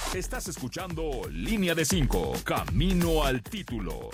Estás escuchando Línea de 5, Camino al Título.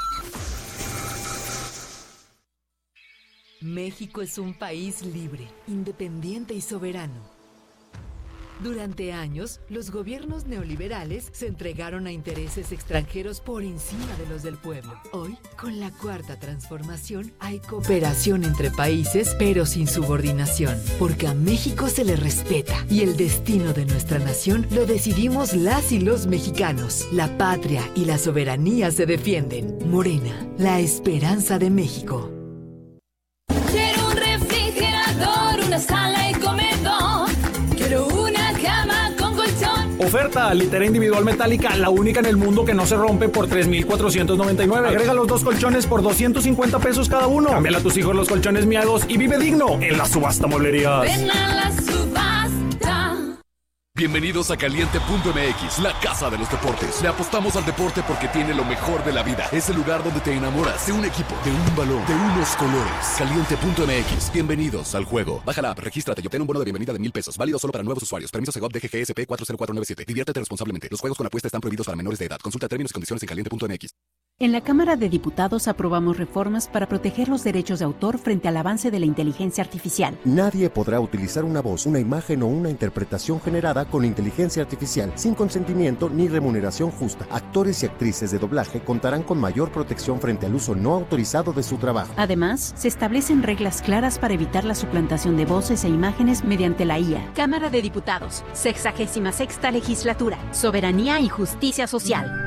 México es un país libre, independiente y soberano. Durante años, los gobiernos neoliberales se entregaron a intereses extranjeros por encima de los del pueblo. Hoy, con la Cuarta Transformación, hay cooperación entre países, pero sin subordinación, porque a México se le respeta y el destino de nuestra nación lo decidimos las y los mexicanos. La patria y la soberanía se defienden. Morena, la esperanza de México. Quiero un refrigerador, una sala y comedor. Quiero una cama con colchón. Oferta, litera individual metálica, la única en el mundo que no se rompe por 3,499. Agrega los 2 colchones por 250 pesos cada uno. Cámbiale a tus hijos los colchones miados y vive digno en la subasta Mueblerías. Ven a la subasta. Bienvenidos a Caliente.mx, la casa de los deportes. Le apostamos al deporte porque tiene lo mejor de la vida. Es el lugar donde te enamoras de un equipo, de un balón, de unos colores. Caliente.mx, bienvenidos al juego. Baja la app, regístrate y obtén un bono de bienvenida de 1,000 pesos. Válido solo para nuevos usuarios. Permiso Segov DGGSP 40497. Diviértete responsablemente. Los juegos con apuesta están prohibidos para menores de edad. Consulta términos y condiciones en Caliente.mx. En la Cámara de Diputados aprobamos reformas para proteger los derechos de autor frente al avance de la inteligencia artificial. Nadie podrá utilizar una voz, una imagen o una interpretación generada con inteligencia artificial sin consentimiento ni remuneración justa. Actores y actrices de doblaje contarán con mayor protección frente al uso no autorizado de su trabajo. Además, se establecen reglas claras para evitar la suplantación de voces e imágenes mediante la IA. Cámara de Diputados, 66ª Legislatura, Soberanía y Justicia Social.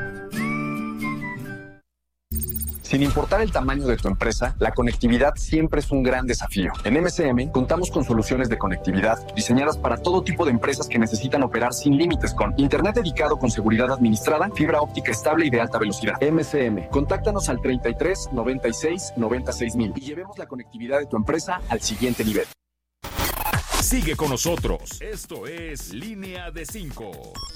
Sin importar el tamaño de tu empresa, la conectividad siempre es un gran desafío. En MCM contamos con soluciones de conectividad diseñadas para todo tipo de empresas que necesitan operar sin límites con internet dedicado con seguridad administrada, fibra óptica estable y de alta velocidad. MCM, contáctanos al 33 96 96 mil y llevemos la conectividad de tu empresa al siguiente nivel. Sigue con nosotros. Esto es Línea de 5.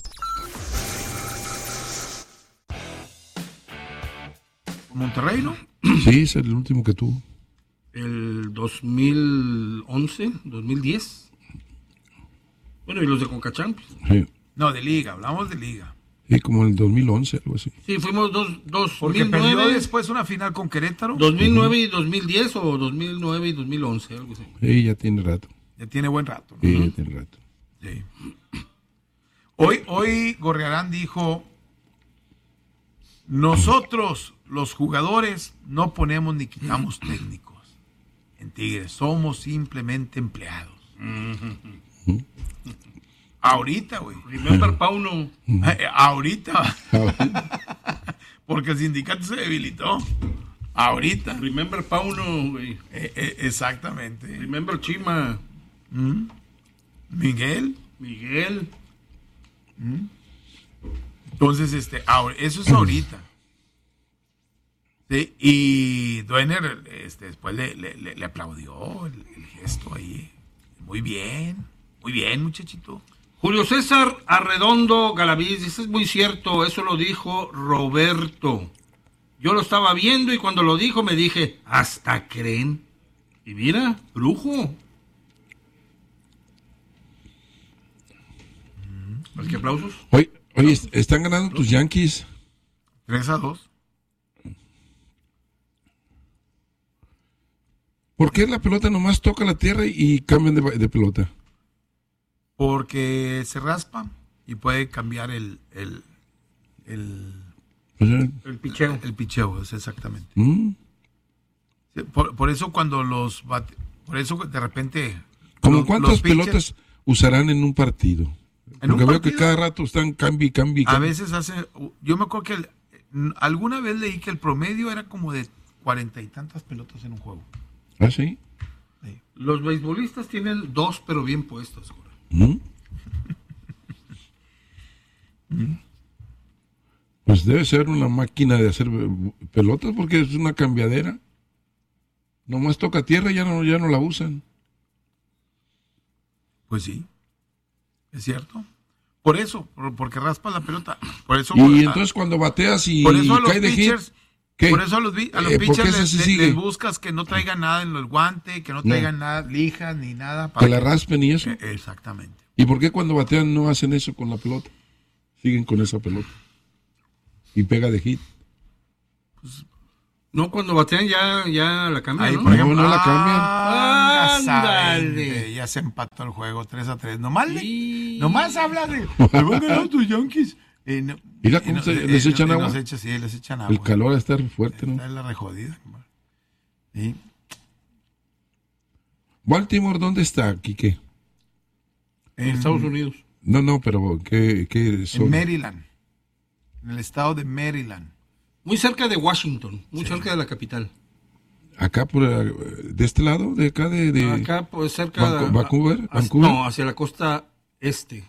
Monterrey, ¿no? Sí, es el último que tuvo. El 2011, 2010. Bueno, y los de Conca Champions. Sí. No, de Liga, hablamos de Liga. Sí, como en el 2011, algo así. Sí, fuimos dos Porque 2009, perdió después una final con Querétaro. 2009 y 2010 o 2009 y 2011, algo así. Sí, ya tiene rato. Ya tiene buen rato, ¿no? Sí, ya tiene rato. Sí. Hoy Gorriarán dijo: nosotros, los jugadores, no ponemos ni quitamos técnicos. En Tigres somos simplemente empleados. Ahorita, güey. Remember Pauno. Ahorita. Porque el sindicato se debilitó. Ahorita. Remember Pauno, güey. Exactamente. Remember Chima. Miguel. Entonces, eso es ahorita. Sí, y Duener después le aplaudió el gesto ahí. Muy bien, muchachito. Julio César Arredondo Galaviz dice: es muy cierto, eso lo dijo Roberto. Yo lo estaba viendo y cuando lo dijo me dije, hasta creen. Y mira, brujo. ¿Qué aplausos? Oye, están ganando tus Yankees. 3-2. ¿Por qué la pelota nomás toca la tierra y cambian de pelota? Porque se raspa y puede cambiar el picheo. El picheo, es exactamente. Sí, por eso cuando por eso de repente... ¿Cómo cuántas pelotas usarán en un partido? Porque veo que cada rato están cambie. A veces yo me acuerdo que alguna vez leí que el promedio era como de 40 y tantas pelotas en un juego. ¿Ah, sí? Sí. Los beisbolistas tienen 2, pero bien puestas. Pues debe ser una máquina de hacer pelotas porque es una cambiadera. Nomás toca tierra y ya no la usan. Pues sí, es cierto. Por eso, porque raspa la pelota. Por eso, y entonces cuando bateas y cae de hit... ¿Qué? Por eso a los pitchers les buscas que no traigan nada en el guante, que no traigan nada, lijas ni nada. Para que la raspen y eso. Exactamente. ¿Y por qué cuando batean no hacen eso con la pelota? siguen con esa pelota. Y pega de hit. No, cuando batean ya la cambian, Ahí, ¿no? por ejemplo, No la cambian. Ándale. Ya se empató el juego 3-3. Nomás habla de. Me van ganando tus Yankees. Mira cómo les echan agua. Sí, les echan agua. El calor está fuerte, ¿no? Está la rejodida. Sí. Baltimore, ¿dónde está, Quique? En Estados Unidos. No, pero ¿qué son? En Maryland. En el estado de Maryland. Muy cerca de Washington, muy cerca de la capital. Acá de este lado, de acá de acá pues cerca de Vancouver. No, hacia la costa este.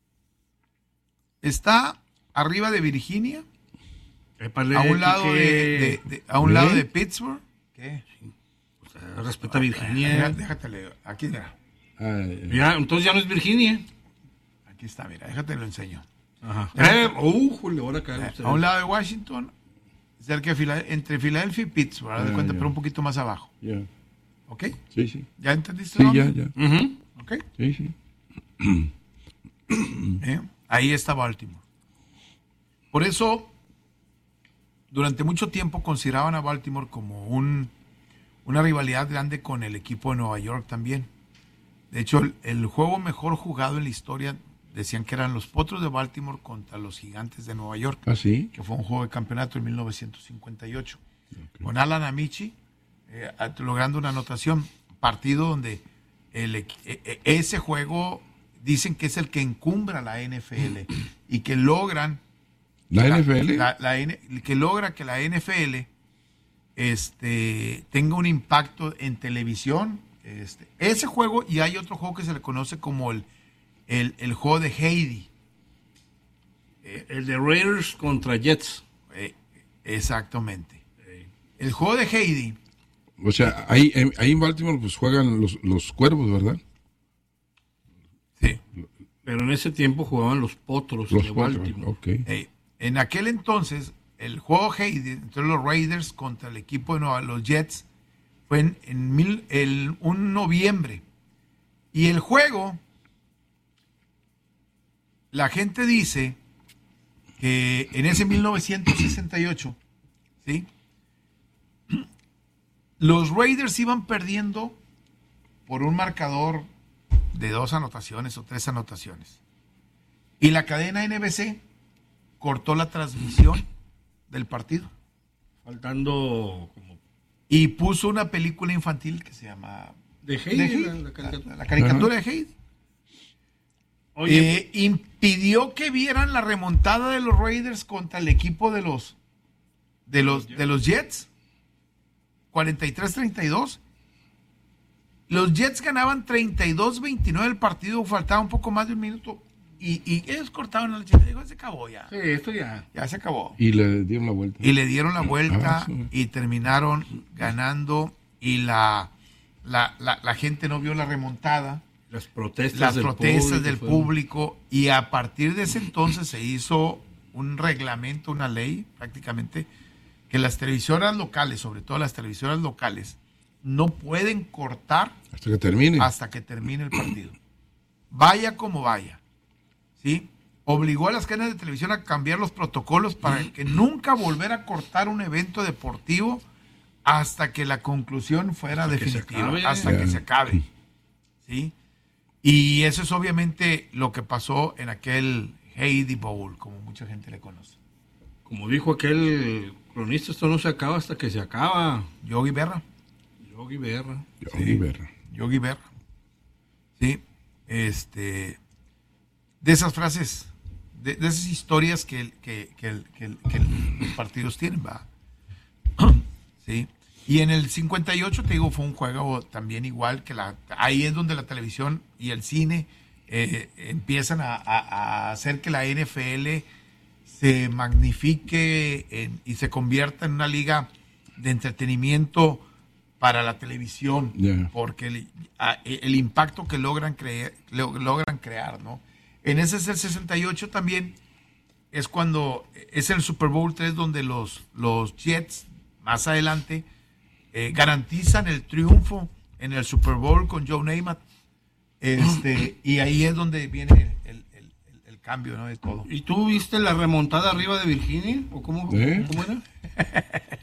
Está arriba de Virginia. Épale, A un lado lado de Pittsburgh. ¿Qué? Respeta a Virginia. Déjate leer. Aquí mira. Ya, entonces ya no es Virginia. Aquí está, mira, déjate lo enseño. Ajá. Ahora acá. A un lado de Washington, cerca de entre Filadelfia y Pittsburgh, haz de cuenta, pero un poquito más abajo. Ya. ¿Ok? Sí. ¿Ya entendiste? Sí, ya. ¿Ok? Sí. Ahí está Baltimore. Por eso, durante mucho tiempo consideraban a Baltimore como una rivalidad grande con el equipo de Nueva York también. De hecho, el juego mejor jugado en la historia decían que eran los Potros de Baltimore contra los Gigantes de Nueva York. ¿Ah, sí? Que fue un juego de campeonato en 1958. Okay. Con Alan Amici logrando una anotación. Partido donde ese juego dicen que es el que encumbra la NFL y que logran... ¿La NFL? Que logra que la NFL tenga un impacto en televisión. Ese juego, y hay otro juego que se le conoce como el juego de Heidi. El de Raiders contra Jets. Exactamente. El juego de Heidi. O sea, ahí en Baltimore pues juegan los Cuervos, ¿verdad? Sí. Pero en ese tiempo jugaban los Potros de Baltimore. Okay. En aquel entonces, el juego Heidi entre los Raiders contra el equipo de los Jets fue en un noviembre. Y el juego, la gente dice que en ese 1968, ¿sí? Los Raiders iban perdiendo por un marcador de 2 anotaciones o 3 anotaciones. Y la cadena NBC cortó la transmisión del partido. Faltando como... Y puso una película infantil que se llama... De Heidi, la caricatura de Heidi. Oye, impidió que vieran la remontada de los Raiders contra el equipo de los Jets. 43-32. Los Jets ganaban 32-29 el partido, faltaba un poco más de un minuto. Y ellos cortaban la leche. Digo, se acabó ya. Sí, esto ya. Ya se acabó. Y le dieron la vuelta. Sí. Y terminaron ganando. Y la gente no vio la remontada. Las protestas del público. Y a partir de ese entonces se hizo un reglamento, una ley prácticamente, que las televisoras locales, sobre todo las televisoras locales, no pueden cortar hasta que termine el partido. Vaya como vaya. ¿Sí? Obligó a las cadenas de televisión a cambiar los protocolos para que nunca volviera a cortar un evento deportivo hasta que la conclusión fuera definitiva, hasta que se acabe. ¿Sí? Y eso es obviamente lo que pasó en aquel Heidi Bowl, como mucha gente le conoce. Como dijo aquel cronista, esto no se acaba hasta que se acaba. Yogi Berra. Yogi Berra. Sí. De esas frases, de esas historias que los partidos tienen, ¿va? Sí. Y en el 58, te digo, fue un juego también igual que ahí es donde la televisión y el cine empiezan a hacer que la NFL se magnifique y se convierta en una liga de entretenimiento para la televisión, porque el impacto que logran crear, ¿no? En ese es el 68 también, es cuando es el Super Bowl 3 donde los Jets más adelante garantizan el triunfo en el Super Bowl con Joe Namath, y ahí es donde viene el cambio, ¿no? De todo. ¿Y tú viste la remontada arriba de Virginia? ¿O cómo era?